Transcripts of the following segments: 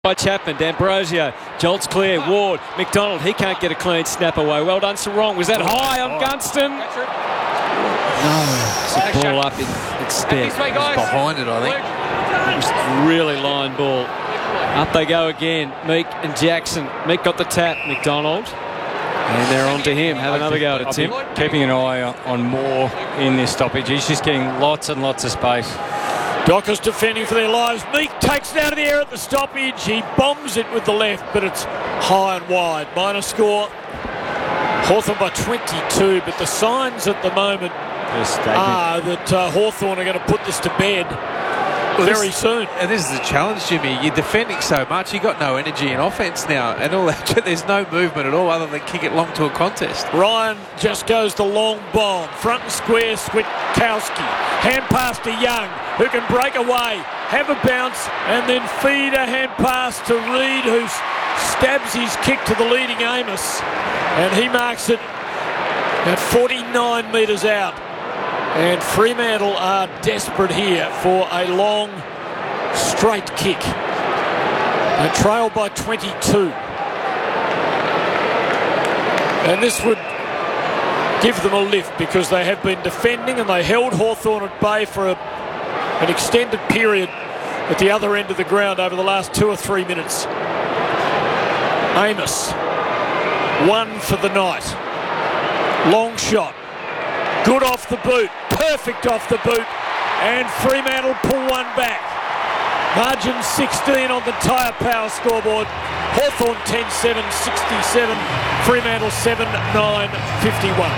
By Chapman, D'Ambrosio, jolts clear, Ward, McDonald, he can't get a clean snap away. Well done, Sarong. Was that high on Gunston? No, it's a ball up instead. It's behind it, I think. It was really line ball. Up they go again, Meek and Jackson. Meek got the tap, McDonald. And they're on to him. Have another go at it, Tim. Keeping an eye on Moore in this stoppage. He's just getting lots and lots of space. Dockers defending for their lives. Meek takes it out of the air at the stoppage. He bombs it with the left, but it's high and wide. Minor score. Hawthorn by 22, but the signs at the moment are that Hawthorn are going to put this to bed very soon. And this is the challenge, Jimmy. You're defending so much, you've got no energy in offence now, and all that. There's no movement at all other than kick it long to a contest. Ryan just goes the long bomb. Front and square, Switkowski. Hand pass to Young, who can break away, have a bounce, and then feed a hand pass to Reid, who stabs his kick to the leading Amos. And he marks it at 49 metres out. And Fremantle are desperate here for a long, straight kick. They trail by 22. And this would give them a lift because they have been defending and they held Hawthorn at bay for an extended period at the other end of the ground over the last 2 or 3 minutes. Amos, one for the night. Long shot. Good off the boot. Perfect off the boot. And Fremantle pull one back. Margin 16 on the Tyre Power scoreboard. Hawthorn 10-7, 67. Fremantle 7-9, 51.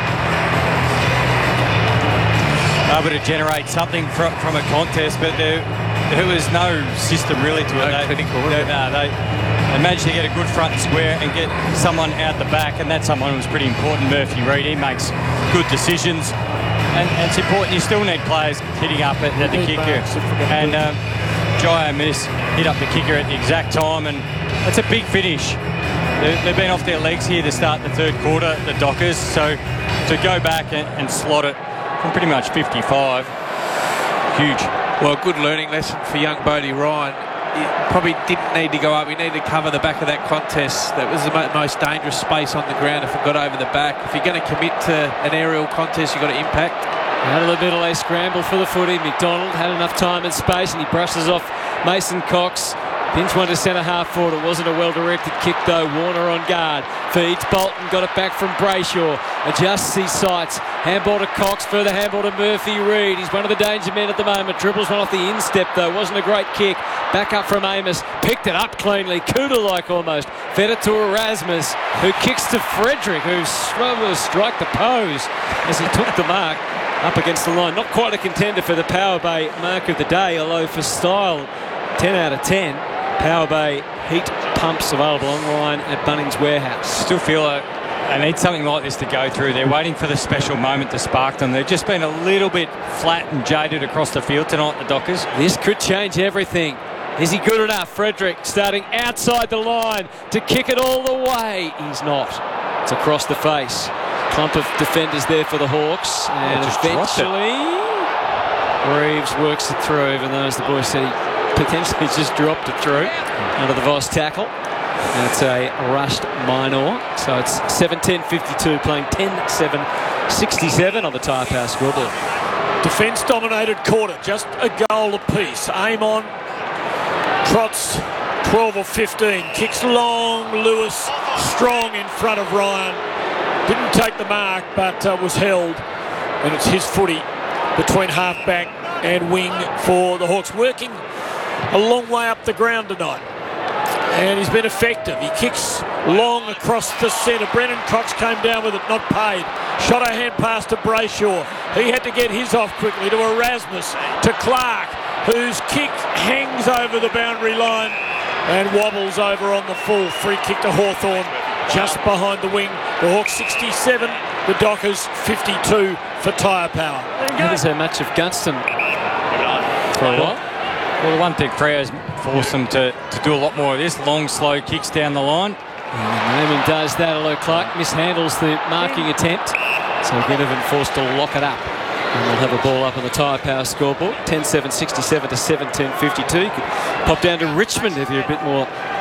Able to generate something from a contest, but there was no system really to it. They managed to get a good front and square and get someone out the back, and that someone was pretty important, Murphy Reid. He makes good decisions, and it's important. You still need players hitting up at the kicker, and Jai Miss hit up the kicker at the exact time, and it's a big finish. They've been off their legs here to start the third quarter, the Dockers, so to go back and slot it from pretty much 55, huge. Well, good learning lesson for young Bodie Ryan. He probably didn't need to go up. He needed to cover the back of that contest. That was the most dangerous space on the ground if it got over the back. If you're going to commit to an aerial contest, you've got to impact. Out of the middle, they scramble for the footy. McDonald had enough time and space, and he brushes off Mason Cox. Pins one to centre half forward. It wasn't a well-directed kick, though. Warner on guard. Feeds Bolton. Got it back from Brayshaw. Adjusts his sights. Handball to Cox. Further handball to Murphy Reid. He's one of the danger men at the moment. Dribbles one off the instep, though. Wasn't a great kick. Back up from Amos. Picked it up cleanly. Cuda-like almost. Fed it to Erasmus, who kicks to Frederick, who struggled to strike the pose as he took the mark up against the line. Not quite a contender for the Power Bay mark of the day, although for style, 10 out of 10. Power Bay heat pumps available online at Bunnings Warehouse. Still feel like they need something like this to go through. They're waiting for the special moment to spark them. They've just been a little bit flat and jaded across the field tonight, the Dockers. This could change everything. Is he good enough? Frederick starting outside the line to kick it all the way. He's not. It's across the face. Clump of defenders there for the Hawks. And eventually Reeves works it through, even though, as the boys said, he potentially just dropped it through under the Voss tackle. And it's a rushed Minor. So it's 7-10-52, playing 10-7, 67 on the Tyre Power scoreboard. Defence dominated quarter, just a goal apiece. Amon trots 12 or 15, kicks long. Lewis strong in front of Ryan. Didn't take the mark, but was held. And it's his footy between half-back and wing for the Hawks, working a long way up the ground tonight. And he's been effective. He kicks long across the centre. Brennan Cox came down with it, not paid. Shot a hand pass to Brayshaw. He had to get his off quickly to Erasmus, to Clark, whose kick hangs over the boundary line and wobbles over on the full. Free kick to Hawthorn, just behind the wing. The Hawks 67, the Dockers 52 for Tyre Power. That is a match of Gunston for a while. Well, the one thing Freo's forced them to do a lot more of this, long, slow kicks down the line. Newman does that, although Clark mishandles the marking attempt. So Ginnivan forced to lock it up. And we'll have a ball up on the Tyre Power scoreboard. 10-7-67 to 7-10-52. You could pop down to Richmond if you're a bit more